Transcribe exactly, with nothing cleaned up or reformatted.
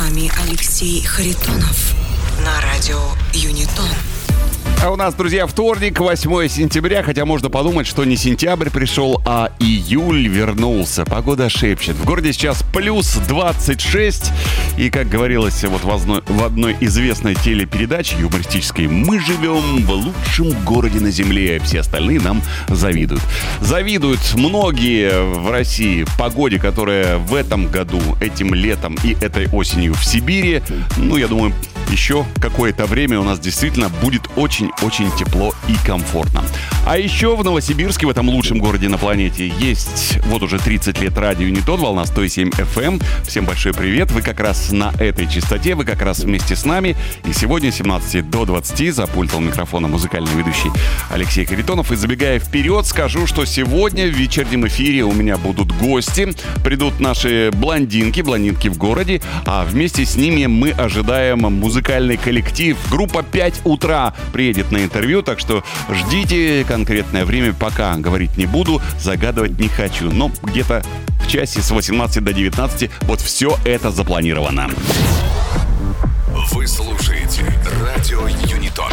вами Алексей Харитонов на радио Юнитон. А у нас, друзья, вторник, восьмое сентября, хотя можно подумать, что не сентябрь пришел, а июль вернулся. Погода шепчет. В городе сейчас плюс двадцать шесть. И, как говорилось вот в одной, в одной известной телепередаче юмористической, мы живем в лучшем городе на земле. Все остальные нам завидуют. Завидуют многие в России погоде, которая в этом году, этим летом и этой осенью в Сибири. Ну, я думаю, еще какое-то время у нас действительно будет очень-очень тепло и комфортно. А еще в Новосибирске, в этом лучшем городе на планете, есть вот уже тридцать лет радио Юнитон, волна сто семь эф эм. Всем большой привет, вы как раз на этой частоте, вы как раз вместе с нами. И сегодня с семнадцати до двадцати за пультом микрофона музыкальный ведущий Алексей Харитонов. И забегая вперед, скажу, что сегодня в вечернем эфире у меня будут гости. Придут наши блондинки, блондинки в городе, а вместе с ними мы ожидаем музыкальный коллектив. Группа пять утра приедет на интервью, так что ждите конкретное время, пока говорить не буду, загадывать не хочу. Но где-то в часе с восемнадцати до девятнадцати вот все это запланировано. Вы слушаете радио Юнитон.